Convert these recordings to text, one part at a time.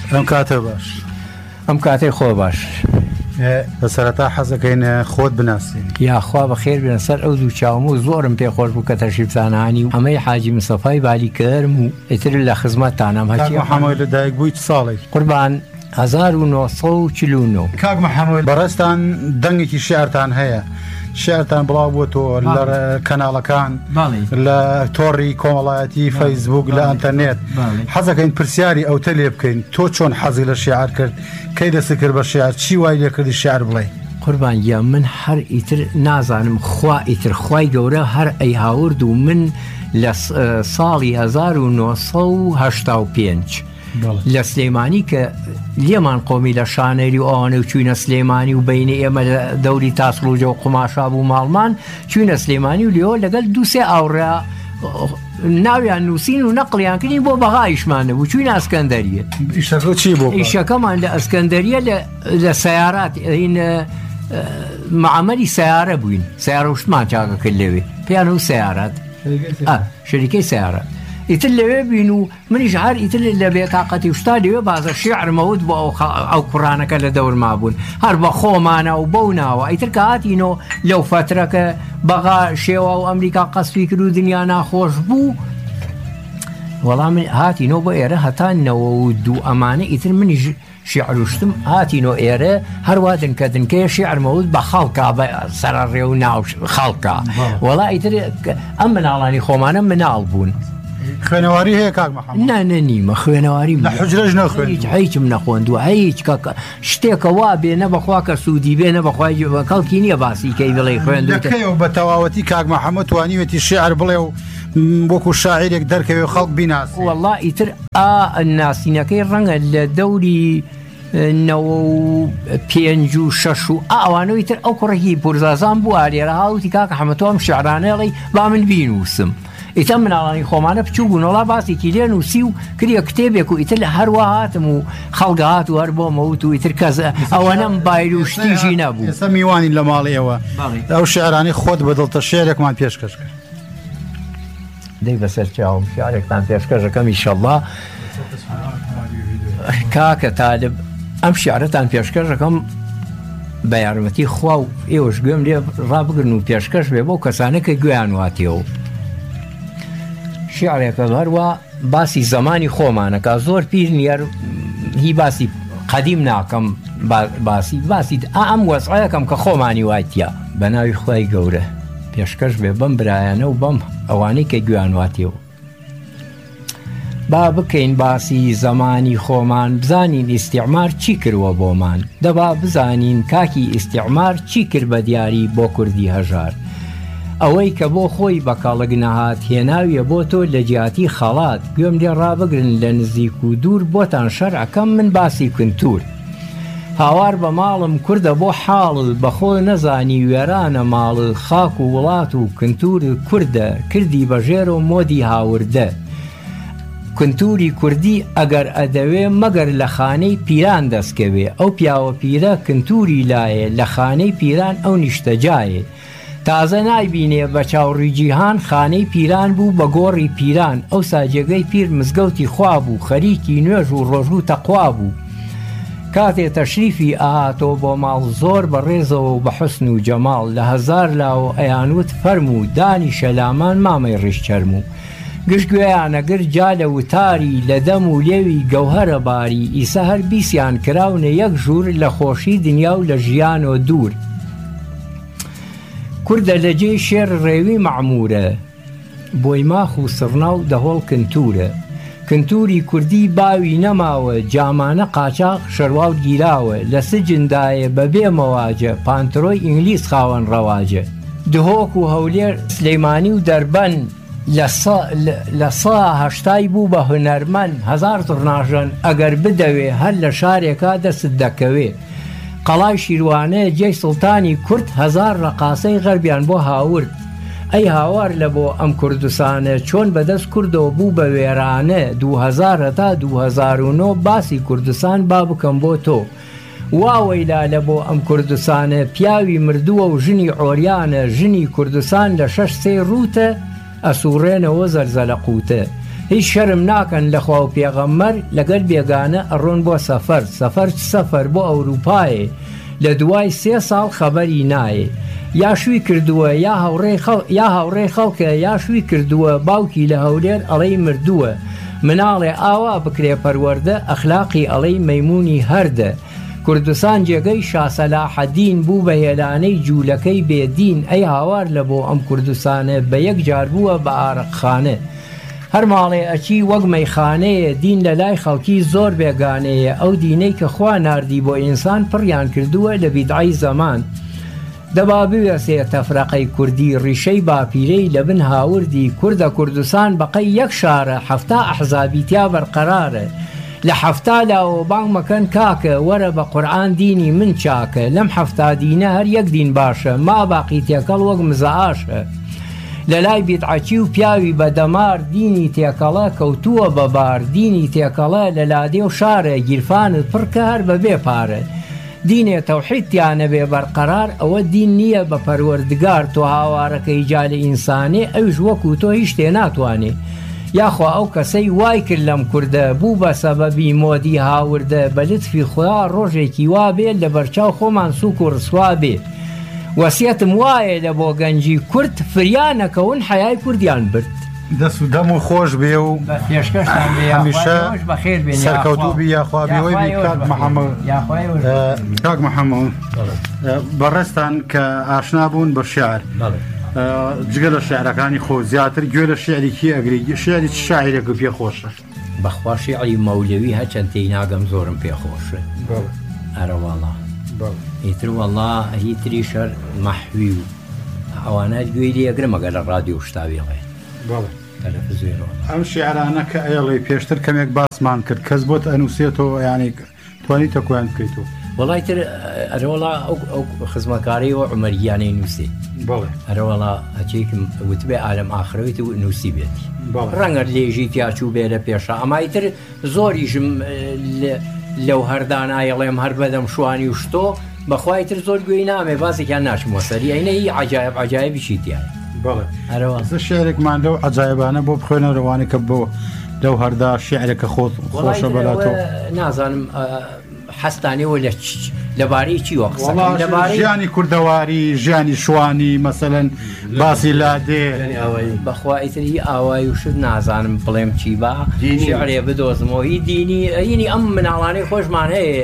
ئەم کاتە باش ئەم کاتەی خۆ باش بەسەرەتا حەزەکەین خۆت بناسین یاخوا بە خێر بێنە سەر ئەو دوو چاوم و زۆرم پێخۆش بوو کە تەشریفتانهانی و ئەمەی حاجی مستەفای بالیکەرم و ئیتر لە خزمەتتانم هەچی محەمەد لە دایک بوویت ساڵی قوربان 1949 کاک محەمەد بەڕێستان دەنگێکی شێعرتان هەیە شێعرتان بڵاو بووەوە لە کەناڵەکان لە تۆڕی کۆمەڵایەتی فەیسبوک لە ئەنتەرنێت حەزەکەین پرسیاری ئەوتە لێ بکەین تۆ چۆن حەزی لە شێعر کرد کەی دەست کرد بە شێعر چی وای لێ کردی شێعر بڵێ قوربان گیان من هەر ئیتر نازانم خوا ئیتر خوای گەورە هەر ئەی هاورد و من لە ساڵی 1985 لە سلێمانی کە لێمان قۆمی لە شانێری و ئەوانە و چوینە سلێمانی و بینی ئێمە لە دەوری تاسڕوجە و قماشا بوو ماڵمان چوینە سلێمانی و لێەوە لەگەڵ دووسێ ئاوڕا ناویان نووسین و نەقلیان کردین بۆ بەغایشمانە بوو چوینە ئەسکەندەریە ئیشەکە چی بوو ئیشەکەمان لە ئەسکەندەریە لە سەیارات معامەری سیارە بووین سیارە وشتمان چاکە کرد لێوێ پێیان و سیارات شەریکەی سیارات ئیتر لەوێ بین و منیش هەر ئیتر لە بێتاقەتی وشتا لێوێ بازە شێعرمەوت بۆ ئەو قورانەکە لە دەورما بوون هەر بە خۆمانە و بەو ناوە ئیتر کە هاتینەوە لەو فەترەکە بەغا شێوە و ئەمریکا قەسوی کرد و دنیا ناخۆش بوو وەڵام هاتینەوە بۆ ئێرە هەتانەوە و دوو ئەمانە ئیتر منیش شێعروشتم هاتینۆ ئێرە هەروادن کە دنکەیە شێعرمەوت بە خەڵکا بە سەرڕێ و ناو خەڵکا وەڵا ئیتر ئەم مناڵانی خۆمانە مناڵ بوون خوێنەواری هەیە کاک محەمەد نانەنیمە خوێنەواری لە حوجرەش نەخوێن هیچم نەخۆندووە هیچ شتێکە وا بێ نە بەخوا کە سوودی بێ نە بەخوای کەڵکی نییە باسی کەی بڵێ خوێندەکەیەوە بە تەواوەتی کاک محەمەد توانیوێتی شێعر بڵێ و وەکو شاعیرێک دەرکەوێ خەڵک بیناسی وەڵڵا ئیتر ناسینەکەی ڕەنگە لە دەوری 95 و 6 و ئەوانەوەی تر ئەو کوڕێکی پورزازان بووە لێرە هاوتی کاکە حەمەتۆم شێعرانەڵی با من بینووسم ئیتە مناڵانی خۆمانە بچوو بوون وڵا باسێکی لێ نووسی و کردیە کتێبێک و ئیتر لە هەروە هاتم و خەڵگە هات و هەر بۆمەوت و ئیتر کەس ئەوەنەم بایر و شتیژی نەبوو ئێستا میوانی لە ماڵیەوە ئەو شێعرانی خۆت بەدڵتە شێعرێکمان پێشکەش کرد دەی بەسەر چاوم شیعرێکتان پێشکەشەکەم ئینشەڵڵا کاکە تالب ئەم شیعرەتان پێشکەشەکەم بە یارمەتی خوا و ئێوەش گوێم لێ ڕابگرن و پێشکەش بێ بۆ کەسانە کە گوێیان واتیەوە شیعرێکە هەروە باسی زمانی خۆمانەکە زۆر پیر نیەر هی باسی قەدیم ناکەم باسی ئەم وەسعەکەم کە خۆمانی وایتیە بە ناوی خوای گەورە پێشکەش بێ بەم برایانە و بەم ئەوانەی کە گویان واتیەوە با بکەین باسی زمانی خۆمان بزانین ئیستیعمار چی کردوە بۆمان دەبا بزانین کاکی ئیستیعمار چی کرد بە دیاری بۆ کوردی هەژار ئەوەی کە بۆ خۆی بەکاڵک نەهات هێناویە بۆ تۆ لە جیاتی خەڵات گوێم لێ ڕابگرن لە نزیک و دوور بۆتان شەرعەکەم من باسی کنتور هاوار بە ماڵم کوردە بۆ حاڵ بەخۆ نەزانی وێرانە ماڵ خاک و وڵات و کنتور کوردە کردی بەژێر و مۆدی هاوردە کنتوری کوردی ئەگەر ئەدەوێ مەگەر لە خانەی پیران دەستکەوێ ئەو پیاوە پیرە کنتوری لایە لە خانەی پیران ئەو نیشتەجایێ تازە نایبینێ بە چاوڕی جیهان خانەی پیران بوو بە گۆڕی پیران ئەو ساجێگەی پیر مزگەوتی خوا بوو خەریکی نوێژ و ڕۆژ و تەقوا بوو کاتێ تەشریفی ئاهاتۆ بۆ ماڵ زۆر بە ڕێزەوە و بە حوسن و جەماڵ لە هەزار لاوە ئەیانوت فەرموو دانی شەلامان مامەی ڕیشچەرموو گشتگوێیانەگر جا لە وتاری لە دەم و لێوی گەوهرە باری ئیسە هەر بیسیان کراونە یەک ژوور لە خۆشی دنیا و لە ژیان و دوور کوردە لەجێ شێر ڕێوی مەعمورە بۆی ماخ و سڕناو دەهۆڵ کنتورە کنتوری کوردی باوی نەماوە جامانە قاچاق شەرواو گیراوە لە سجندایە بەبێ مەواجە پانترۆی ئینگلیس خاوەن ڕەواجە دهۆک و هەولێر سلەیمانی و دەربەن لە سا هەشتای بوو بە هونەرمەند هەزار تڕناژەن ئەگەر بدەوێ هەر لە شارێکا دەست دەکەوێ قەڵای شیروانە جێی سڵتانی کورد هەزار ڕەقاسەی غەربیان بۆ هاورد ئەی هاوار لە بۆ ئەم کوردستانە چۆن بەدەست کوردەوە بوو بە وێرانە 2000 تا 2009 باسی کوردستان با بکەم بۆ تۆ واوەیلا لە بۆ ئەم کوردستانە پیاوی مردووە و ژنی عۆریانە ژنی کوردستان لە 6 ڕوتە ئەسوڕێنەوە زەرزەلە قوتە هیچ شەرم ناکەن لەخوا و پێغەمبەر لەگەل بێگانە ئەڕۆن بۆ سەفەر سەفەر بۆ ئەوروپایە لە دوای 3 ساڵ خەبەری نایە یا شووی کردووە یا هاوڕێی خەڵکە یا شووی کردووە باوکی لە هەولێر ئەڵەی مردووە مناڵێ ئاوا بکرێ پەروەردە ئەخلاقی ئەڵەی مەیمونی هەردە کوردستان جێگەی شاسەلاحەدین بوو بە هێلانەی جوولەکەی بێدین ئەی هاوار لە بۆ ئەم کوردستانە بە یەک جار بووە بە ئارەقخانە هەر ماڵێ ئەچی وەک مەیخانەیە دین لە لای خەڵکی زۆر بێگانەیە ئەو دینەی کە خوا ناردی بۆ ئینسان پڕیان کردووە لە بیدعی زەمان دەبا بوێسێ تەفرەقەی کوردی ڕیشەی باپیرەی لە بن هاوردی کوردە کوردستان بەقەی یەک شارە 7 ئەحزابی تیا بەرقەرارە لە 7 لاوە بانگ مەکەن کاکە وەرە بە قورئان دینی من چاکە لەم 7 دینە هەر یەک دین باشە ما باقی تێکەڵ وەک مزەعاشە لە لای بیدعەتی و پیاوی بەدەمار دینی تێکەڵە کەوتووە بەبار دینی تێکەڵە لە لادێ و شارە گیرفانت پڕکە هەر بەبێ پارە دینێ تەوحیدیانە بێ بەرقەرار ئەوە دین نییە بە پەروەردگار تۆ هاوارەکەی جا لە ئینسانێ ئەوش وەکو تۆ هیچ تێ ناتوانێ یاخوا ئەو کەسەی وای کرد لەم کووردە بوو بە سەبەبی مۆدی هاوردە بە لتفی خوا ڕۆژێکی وا بێت لە بەرچاو خۆمان سووک و ڕسوا بێ وەسیەتم وایە لە بۆ گەنجی کورد فریانەکەون حەیای کوردیان برد دەست و دەم و خۆش بێ و پێشکەشتان بێ هەمیشە سەرکەوتوو بی یاخوابیەوەی بی کاک محەممەد بەڕێستان کە ئاشنا بوون بە شیعر جگە لە شعرەکانی خۆ زیاتر گوێ لە شعرێکی ئەگری شعری شاعرێک پێ خۆشە بەخوا شیعری مەولەوی هەچەند تێی ناگەم زۆرم پێخۆشە ئەرەواڵا ئیتر وەڵا هیتری شەر مەحوی و ئەوانە گوێی لێگرم ئەگەر لە ڕادیۆ شتاویڵێ ئەم شیعرانە کە ئێڵێ پێشتر کەمێک باسمان کرد کەس بۆت ئەنووسێتەوە یانی توانیتە کویان بکەیتەوە وڵای تر ئەرەوەڵا ئەو خزمەکاری و عومەریانەی نووسی ئەرەوەڵا هەچێکم وتبێ ئالەم ئاخرەوەیت و نووسی بێتی ڕەنگە لێژی تیاچوو بێ لە پێشە ئەمایتر زۆریشم لەو هەردانایەڵێم هەر بەدەم شوانی و شتۆ بەخوای تر زۆر گوێی نامێ بازێکیان ناچمەوە سەری ئەینە هی عەجایبیشی تیایە ئەرەوە شعرێکمان لەو عەجایبانە بۆ بخوێنە ڕەوانێ کە بۆ لەو هەردا شعرێکە خۆشە بەلاتۆ نازانم حەستانەوە لەبارەی چی وە قسە ژیانی کوردەواری ژیانی شوانی مەسەلەن باسی لادێ بەخوا ئیتری ئاوای وشت نازانم بڵێم چی با شعرێ بدۆزمەوە هی دینی ئەینی ئەم مناڵانەی خۆشمان هەیە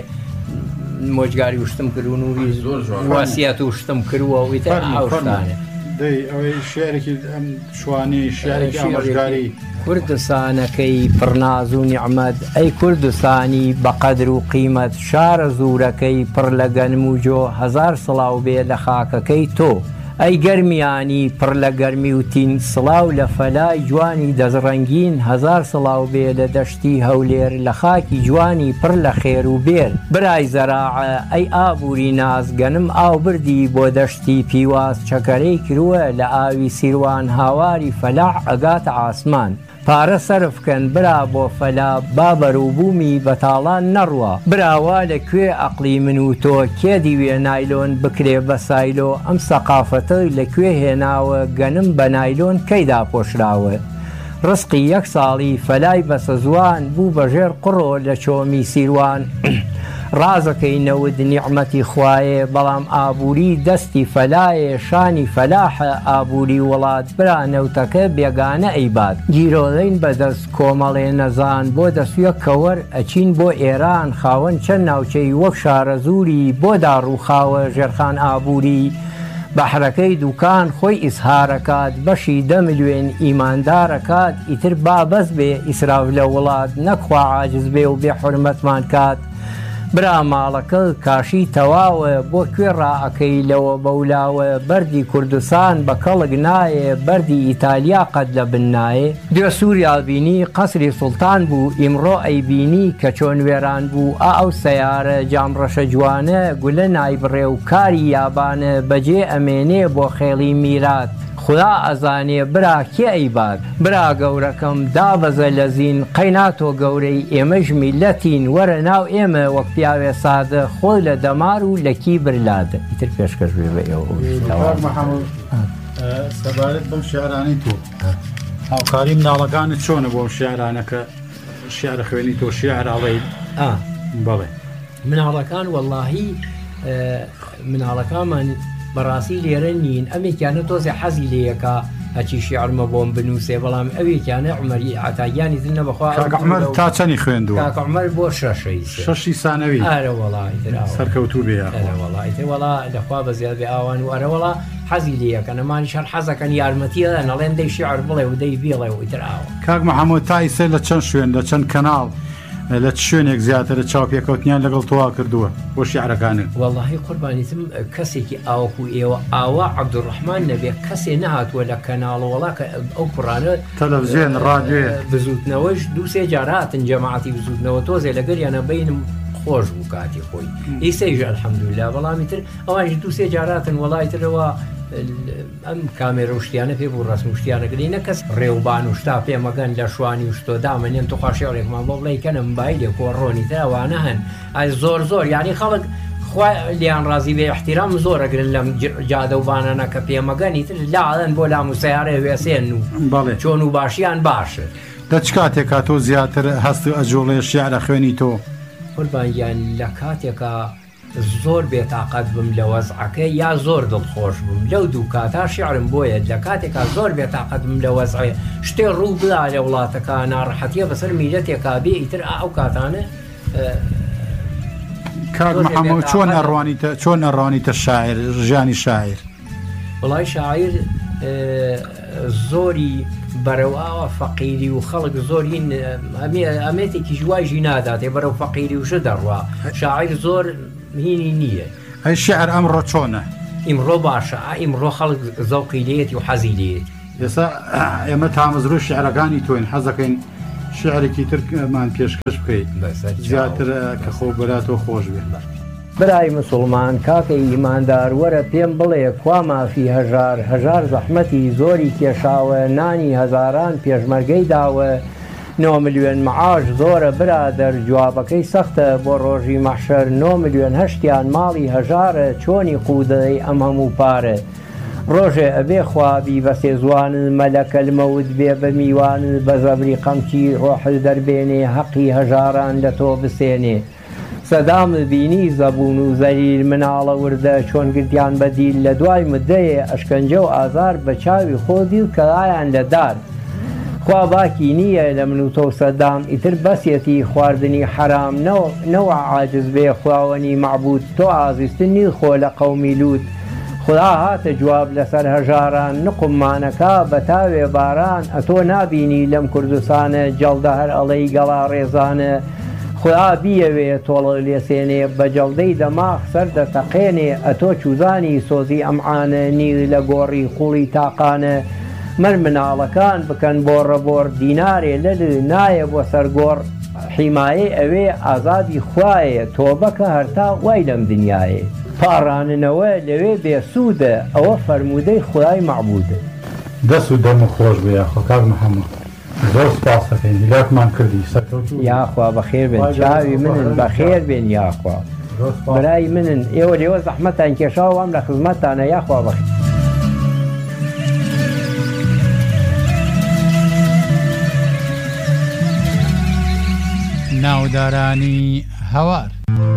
مۆجگاری وشتم کردون و واسیەت وشتم کردووە ویتر ئاوشتانێ ئەوەی شعرێکی ئەم شوانی شعرێکی ئامۆژگاری کوردستانەکەی پڕناز و نیعمەت ئەی کوردستانی بەقەدر و قیمەت شارە زوورەکەی پڕ لە گەنم و جۆ 1000 سڵاو بێ لە خاکەکەی تۆ ئەی گەرمیانی پڕ لە گەرمی و تین سڵاو لە فەلای جوانی دەزڕەنگین 1000 سڵاو بێ لە دەشتی هەولێر لە خاکی جوانی پڕ لە خێر و بێر برای زەراعە ئەی ئابووری ناز گەنم ئاو بردی بۆ دەشتی پیواز چەکەرەی کرووە لە ئاوی سیروان هاواری فەلاح ئەگاتە ئاسمان پارە سەرفکەن برا بۆ فەلا با بەرووبوومی بەتاڵان نەڕوە براوا لەکوێ ئەقلی من و تۆ کێ دیوێ نایلۆن بکرێ بە سایلۆ ئەم سەقافەتەی لەکوێ هێناوە گەنم بە نایلۆن کەیدا پۆشراوە ڕزقی یەک ساڵی فەلای بەسە زوان بوو بەژێر قڕۆ لە چۆمی سیروان ڕازەکەی نەود نیعمەتی خوایە بەڵام ئابووری دەستی فەلایە شانی فەلاحە ئابووری وڵات برا نەوتەکە بێگانە ئەیبات گیرۆڵین بەدەست کۆمەڵێ نەزان بۆ دەسویە کەوەر ئەچین بۆ ئێران خاوەن چەند ناوچەی وەک شارە زووری بۆ داڕووخاوە ژێرخان ئابووری بەحرەکەی دوکان خۆی ئیسهارەکات بەشی 10 ملیۆن ئیماندارەکات ئیتر بابەز بێ ئیسراف لە وڵات نەکخوا عاجز بێ و بێ حورمەتمان کات برا ماڵەکە کاشی تەواوە بۆ کوێ ڕائەکەی لەوە بەولاوە بەردی کوردستان بە کەڵک نایە بەردی ئیتالیا قەت لە بنایە دوێ سووریا بینی قەسری سوڵتان بوو ئیمڕۆ ئەیبینی کە چۆن وێران بوو ئەو سەیارە جامڕەشە جوانە گولە نایبڕێ و کاری یابانە بەجێ ئەمێنێ بۆ خێڵی میرات خدا ئەزانێ برا کێ ئەیبات برا گەورەکەم دابەزە لە زین قەیناتۆ گەورەی ئێمەش میلەتین وەرە ناو ئێمە وەک پیاوێ سادە خۆی لە دەمار و لە کی برلادە ئیتر پێشکەش بێ بە ئێوە سەبارەت بەم شیعرانەی تۆ هاوکاری مناڵەکانت چۆنە بۆ شیعرانەکە شیعر خوێنی تۆ شیعر ئەڵێ بەڵێ مناڵەکان وەڵاهی مناڵەکانمان بەڕاستی لێرە نین ئەمێکیانە تۆزێ حەزی لەیەکە هەچی شیعرمە بۆم بنووسێ بەڵام ئەوێکیانە عومەری عتاگیانی تر نەبەخوا عومەر تا چەندی خوێندووە کاک عومەر بۆ شەشی سانەوی ئارە وەڵی سەرکەوتوو بێ وەڵی تر وەڵا لەخوا بە زیاد بێ ئاوان و ئەرە وەڵا حەزی لەیەکە نەمانی شەر حەزەکەن یارمەتیە نەڵێن دەی شیعر بڵێ و دەی بێڵێ و ئیتر ئاوە کاک محەممەد تایسێ لە چەند شوێن لە چەند کەناڵ لە شوێنێک زیاتر چاوپێکەوتنیان لەگەڵ تۆوا کردووە بۆ شیعرەکانت وەڵاهی قوربانیتم کەسێکی ئاوەکو ئێوە ئاوا عەبدوڕەحمان نەبێ کەسێ نەهاتووە لە کەناڵە وەڵا کە ئەو قورانە تەلەڤیزیۆن ڕادیۆ بزوتنەوەش دووسێ جاراتن جەماعەتی بزوتنەوە تۆزێ لەگەریانە بینم خۆش بوو کاتی خۆی ئیسەیژ ئەلحەمدولیلا بەڵامی تر ئەوانش دووسێ جاراتن وەڵای ترەوە ئەم کامێرە وشتیانە پێ بوو ڕسم وشتیانەکەی نەکەس ڕێوبان و شتا پێمەگەن لە شوانی وشتۆ دامەنێن تو خواشێڵێکمان بۆ بڵێکەنە مبایلێ کۆڕۆنی تەوانە هەن ئای زۆر یعنی خەڵک لیان ڕازی بێ احتیرام زۆرەگرن لەم جادە و بانانە کە پێمەگەنی تر لاڵەن بۆ لام و سیارێ وێسێن و چۆن و باشیان باشە دە چ کاتێکا تۆ زیاتر هەست ئەجۆڵێ شیعرە خوێنی تۆ قوربانیان لە کاتێکە زۆر بێتاقەت بم لە وەزعەکە یا زۆر دڵخۆش بم لەو دوو کاتا شیعرم بۆیە لە کاتێکا زۆر بێتاقەت بم لە وەزعێ شتێ ڕوو بدا لە وڵاتەکە ناڕەحەتیە بەسەر میلەتێکا بێ ئیتر ئەو کاتانە کاک محەممەد چۆن ئەڕوانیتە شاعر ژیانی شاعر وڵای شاعیر زۆری بەرەواوە فەقیری و خەڵک زۆرین ئەمێتێکی ژوایژی ناداتێ بەرەو فەقیری وشە دەڕوا شاعیر زۆر هینی نییە ئەی شیعر ئەمڕۆ چۆنە ئیمڕۆ باشە ئیمڕۆ خەڵک زەوقی لێتی و حەزی لێت ئێستا ئێمە تامەزرۆ شیعرەکانی تۆین حەزەکەین شیعرێکی ترمان پێشکەش بکەیت زیاتر کە خۆ بەلاتۆ خۆش بێت برای مسلمان کاکە ئیماندار وەرە پێم بڵێ کوا مافی هەژار زەحمەتی زۆری کێشاوە نانی هەزاران پێشمەرگەی داوە 9 ملیۆن معاش زۆرە برادەر جوابەکەی سەختە بۆ ڕۆژی مەحشەر 9 ملیۆن هەشتیان ماڵی هەژارە چۆنی قودەی ئەم هەموو پارە ڕۆژێ ئەبێ خوابی بە سێزوانن مەلەکە المەود بێ بە میوانن بە زەبری قەمچی ڕۆحل دەربێنێ حەقی هەژاران لە تۆ بسێنێ سەدام بینی زەبوون و زەلیل مناڵە وردە چۆن گردیان بەدیل لە دوای مدەیە ئەشکەنجە و ئازار بە چاوی خۆ دیل کەلایان لە دار خوا باکی نییە لە من و تۆ سەدام ئیتر بەسێتی خواردنی حرام نەوە عاجز بێ خواوەنی معبود تۆ ئازیستنی خۆ لە قەومی لوت خدا هاتە جواب لەسەر هەژاران نقممانەکە بە تاوێ باران ئەتۆ نابینی لەم کوردستانە جەڵدە هەر ئەڵەی گەڵا ڕێزانە خدا بیەوێ تۆڵە لێسێنێ بە جەڵدەی دەماغ سەر دەتەقێنێ ئەتۆ چوزانی سۆزی ئەمعانە نیر لە گۆڕی خوڵی تاقانە مەر مناڵەکان بکەن بۆ ڕەبۆر دینارێ لەل نایە بۆ سەرگۆڕ حیمایە ئەوێ ئازادی خوایە تۆبەکە هەرتا وای لەم دنیاە پاڕاننەوە لەوێ بێسوودە ئەوە فەرموودەی خدای معبودە دەست و دەم و خۆش بێ خۆکار محەممەد زۆر سپاسەکەین دیلاتمان کردی سەرکەوتوو یاخوا بەخێر بێن چاوی منن بەخێر بێن یاخوا برای منن ئێوە لێوە زەحمەتان کێشاوە ئەم لە خزمەتانە یاخوا بەخێر ناودارانی هەوار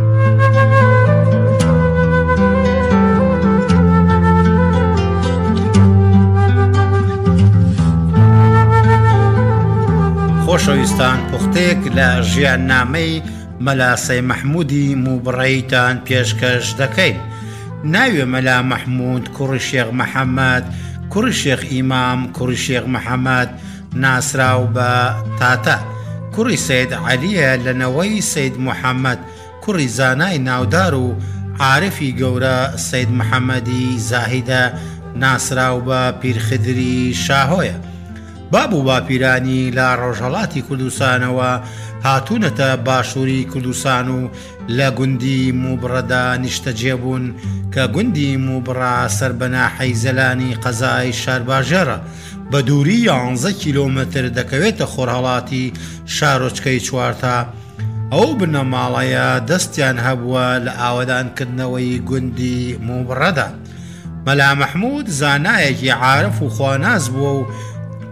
خۆشەویستان پوختەیەک لە ژیان نامەی مەلاسەی مەحموودی موبڕەیتان پێشکەش دەکەین. ناوێ مەلا مەحموود کوڕی شێخ مەحەممەد کوڕی شێخ ئیمام کوڕی شێخ مەحەممەد ناسراو بە تاتە کوڕی سەید عەلیە لەنەوەی سەید محەممەد کوڕی زانای ناودار و عارفی گەورە سەید محەممەدی زاهیدە ناسراو بە پیرخدری شاهۆیە. باب و باپیرانی لە ڕۆژهەڵاتی کوردستانەوە هاتوونەتە باشووری کوردستان و لە گوندی موبڕەدا نیشتەجێبوون کە گوندی موبڕا سەربەناحەی زەلانی قەزای شارباژێرە بە دووری 11 کیلۆمتر دەکەوێتە خۆرهەڵاتی شارۆچکەی چوارتا. ئەو بنەماڵەیە دەستیان هەبووە لە ئاوەدانکردنەوەی گوندی موبڕەدا. مەلا مەحموود زانایەکی عارف و خواناز بووە و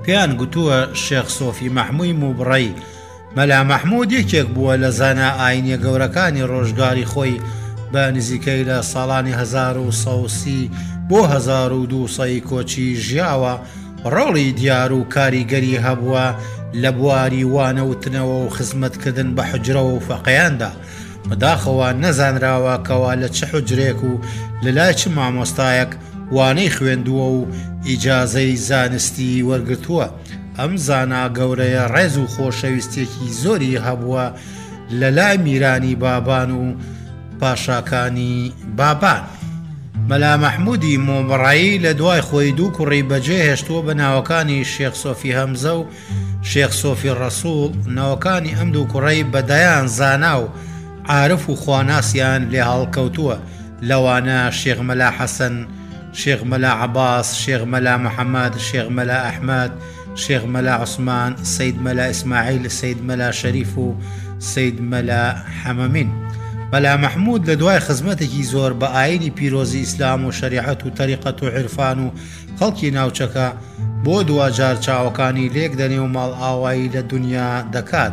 پێیان گوتووە شێخ سۆفی مەحمووی موبڕەی مەلا مەحموود یەکێک بووە لە زانە ئاینیە گەورەکانی ڕۆژگاری خۆی بە نزیکەی لە ساڵانی 1930 بۆ 1200 کۆچی ژیاوە ڕۆڵی دیار و کاریگەری هەبووە لە بواری وانەوتنەوە و خزمەتکردن بە حجرەوە و فەقەیاندا بەداخەوە نەزانراوە کەوا لە چه حجرێک و لە لای چ مامۆستایەک وانەی خوێندووە و ئیجازەی زانستی وەرگرتووە ئەم زانا گەورەیە ڕێز و خۆشەویستێکی زۆری هەبووە لە لای میرانی بابان و پاشاکانی بابان مەلا مەحموودی مۆمڕایی لە دوای خۆی دوو کوڕی بەجێ هێشتووە بە ناوەکانی شێخ سۆفی هەمزە و شێخ سۆفی ڕەسوڵ ناوەکانی ئەم دوو کوڕەی بەدایان زانا و عارف و خواناسیان لێ هەڵکەوتووە لەوانە شێخ مەلا حەسەن شێخ مەلا عەباس شێخ مەلا محەممەد شێخ مەلا ئەحمەد شێخ مەلا عوسمان سەید مەلا ئیسماعیل سەید مەلا شەریف و سەید مەلا حەمەمین مەلا مەحموود لە دوای خزمەتێکی زۆر بە ئاینی پیرۆزی ئیسلام و شەریعەت و تەریقەت و عیرفان و خەڵکی ناوچەکە بۆ دوجار چاوەکانی لێک دەنێ و ماڵ ئاوایی لە دنیا دەکات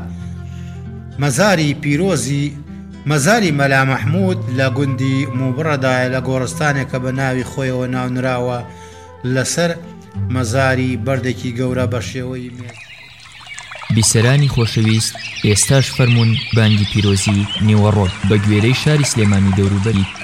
مەزاری مەلا مەحموود لە گوندی موبڕەدایە لە گۆڕستانێکە بە ناوی خۆیەوە ناونراوە لەسەر مەزاری بەردێکی گەورە بە شێوەی مێ بیسەرانی خۆشەویست ئێستاش فەرمونون بانگی پیرۆزی نێوەڕۆک بە گوێرەی شاری سلێمانی دەوروبەری